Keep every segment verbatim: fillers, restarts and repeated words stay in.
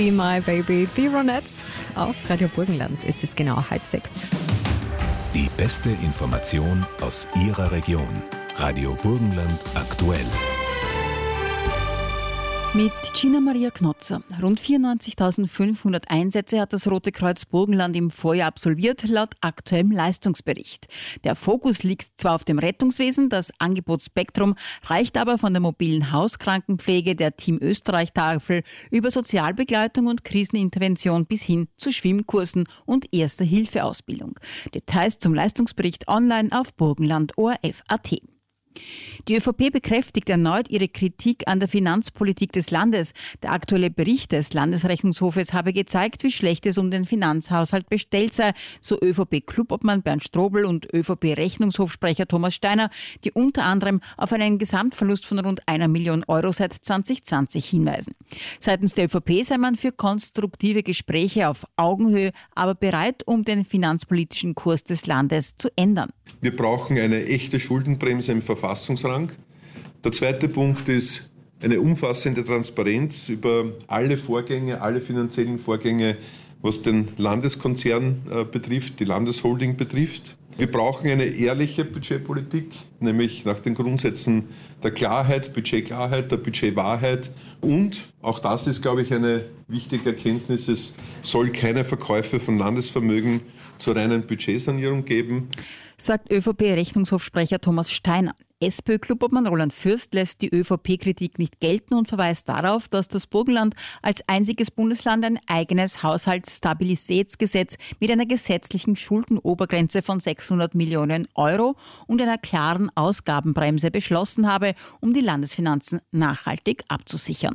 Be My Baby, die Ronettes auf Radio Burgenland. Es ist genau halb sechs. Die beste Information aus Ihrer Region. Radio Burgenland aktuell. Mit Gina Maria Knotzer. Rund vierundneunzigtausendfünfhundert Einsätze hat das Rote Kreuz Burgenland im Vorjahr absolviert, laut aktuellem Leistungsbericht. Der Fokus liegt zwar auf dem Rettungswesen, das Angebotsspektrum reicht aber von der mobilen Hauskrankenpflege, der Team Österreich-Tafel über Sozialbegleitung und Krisenintervention bis hin zu Schwimmkursen und Erste-Hilfe-Ausbildung. Details zum Leistungsbericht online auf burgenland punkt o r f punkt a t. Die ÖVP bekräftigt erneut ihre Kritik an der Finanzpolitik des Landes. Der aktuelle Bericht des Landesrechnungshofes habe gezeigt, wie schlecht es um den Finanzhaushalt bestellt sei, so ÖVP-Clubobmann Bernd Strobel und ÖVP-Rechnungshofsprecher Thomas Steiner, die unter anderem auf einen Gesamtverlust von rund einer Million Euro seit zwanzig zwanzig hinweisen. Seitens der ÖVP sei man für konstruktive Gespräche auf Augenhöhe, aber bereit, um den finanzpolitischen Kurs des Landes zu ändern. Wir brauchen eine echte Schuldenbremse im Verfassungsrang. Der zweite Punkt ist eine umfassende Transparenz über alle Vorgänge, alle finanziellen Vorgänge, was den Landeskonzern äh, betrifft, die Landesholding betrifft. Wir brauchen eine ehrliche Budgetpolitik, nämlich nach den Grundsätzen der Klarheit, Budgetklarheit, der Budgetwahrheit. Und auch das ist, glaube ich, eine wichtige Erkenntnis. Es soll keine Verkäufe von Landesvermögen zur reinen Budgetsanierung geben, sagt ÖVP-Rechnungshofsprecher Thomas Steiner. SPÖ-Clubobmann Roland Fürst lässt die ÖVP-Kritik nicht gelten und verweist darauf, dass das Burgenland als einziges Bundesland ein eigenes Haushaltsstabilitätsgesetz mit einer gesetzlichen Schuldenobergrenze von sechshundert Millionen Euro und einer klaren Ausgabenbremse beschlossen habe, um die Landesfinanzen nachhaltig abzusichern.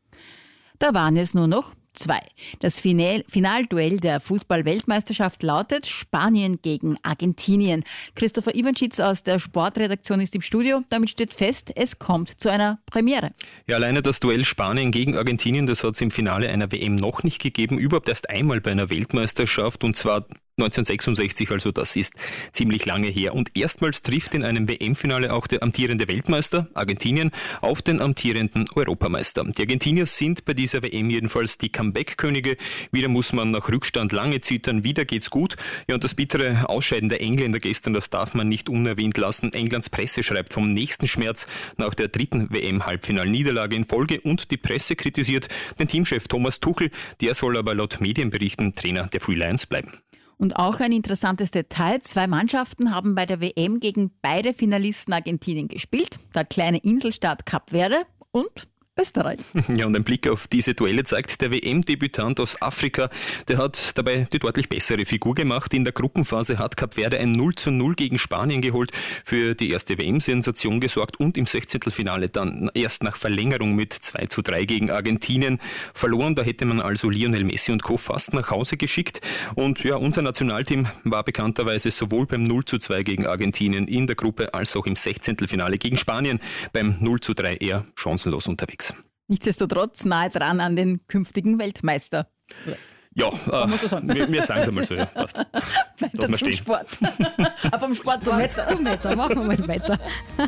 Da waren es nur noch zwei. Das Final- Finalduell der Fußball-Weltmeisterschaft lautet Spanien gegen Argentinien. Christopher Iwanschitz aus der Sportredaktion ist im Studio. Damit steht fest, es kommt zu einer Premiere. Ja, alleine das Duell Spanien gegen Argentinien, das hat es im Finale einer W M noch nicht gegeben. Überhaupt erst einmal bei einer Weltmeisterschaft, und zwar neunzehnhundertsechsundsechzig, also das ist ziemlich lange her. Und erstmals trifft in einem W M-Finale auch der amtierende Weltmeister, Argentinien, auf den amtierenden Europameister. Die Argentinier sind bei dieser W M jedenfalls die Comeback-Könige. Wieder muss man nach Rückstand lange zittern, wieder geht's gut. Ja, und das bittere Ausscheiden der Engländer gestern, das darf man nicht unerwähnt lassen. Englands Presse schreibt vom nächsten Schmerz nach der dritten W M-Halbfinalniederlage in Folge, und die Presse kritisiert den Teamchef Thomas Tuchel. Der soll aber laut Medienberichten Trainer der Free Lions bleiben. Und auch ein interessantes Detail: Zwei Mannschaften haben bei der W M gegen beide Finalisten Argentinien gespielt. Der kleine Inselstaat Kap Verde und Österreich. Ja, und ein Blick auf diese Duelle zeigt, der W M-Debütant aus Afrika, der hat dabei die deutlich bessere Figur gemacht. In der Gruppenphase hat Kap Verde ein null zu null gegen Spanien geholt, für die erste W M-Sensation gesorgt und im Sechzehntelfinale dann erst nach Verlängerung mit zwei zu drei gegen Argentinien verloren. Da hätte man also Lionel Messi und Co. fast nach Hause geschickt. Und ja, unser Nationalteam war bekannterweise sowohl beim null zu zwei gegen Argentinien in der Gruppe als auch im Sechzehntelfinale gegen Spanien beim null zu drei eher chancenlos unterwegs. Nichtsdestotrotz nahe dran an den künftigen Weltmeister. Ja, äh, so wir, wir sagen es einmal so, ja, passt. Weiter zum stehen. Sport. Aber vom Sport zum Wetter. Zum Wetter, machen wir mal weiter.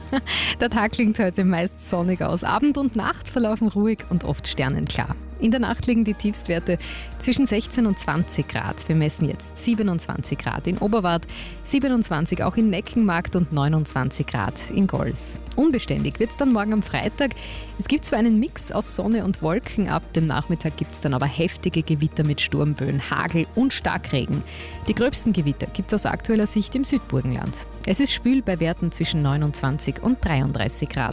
Der Tag klingt heute meist sonnig aus. Abend und Nacht verlaufen ruhig und oft sternenklar. In der Nacht liegen die Tiefstwerte zwischen sechzehn und zwanzig Grad. Wir messen jetzt siebenundzwanzig Grad in Oberwart, siebenundzwanzig auch in Neckenmarkt und neunundzwanzig Grad in Gols. Unbeständig wird es dann morgen am Freitag. Es gibt zwar einen Mix aus Sonne und Wolken, ab dem Nachmittag gibt es dann aber heftige Gewitter mit Sturmböen, Hagel und Starkregen. Die gröbsten Gewitter gibt es aus aktueller Sicht im Südburgenland. Es ist schwül bei Werten zwischen neunundzwanzig und dreiunddreißig Grad.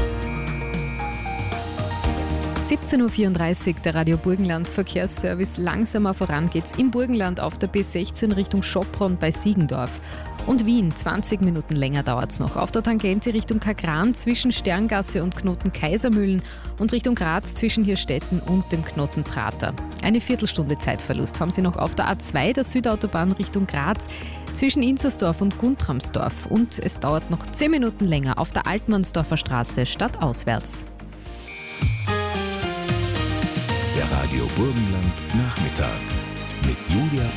siebzehn Uhr vierunddreißig, der Radio Burgenland Verkehrsservice. Langsamer voran geht's im Burgenland auf der B sechzehn Richtung Schopron bei Siegendorf. Und Wien, zwanzig Minuten länger dauert's noch. Auf der Tangente Richtung Kagran zwischen Sterngasse und Knoten Kaisermühlen und Richtung Graz zwischen Hirstetten und dem Knoten Prater. Eine Viertelstunde Zeitverlust haben Sie noch auf der A zwei, der Südautobahn Richtung Graz, zwischen Inzersdorf und Guntramsdorf. Und es dauert noch zehn Minuten länger auf der Altmannsdorfer Straße stadtauswärts. Der Radio Burgenland Nachmittag mit Julia